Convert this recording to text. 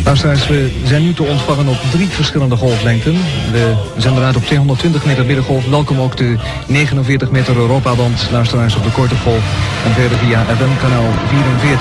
Luisteraars, we zijn nu te ontvangen op 3 verschillende golflengten. We zenden uit op 220 meter middengolf. Welkom ook de 49 meter Europaband. Luisteraars op de korte golf. En verder via FM kanaal 44.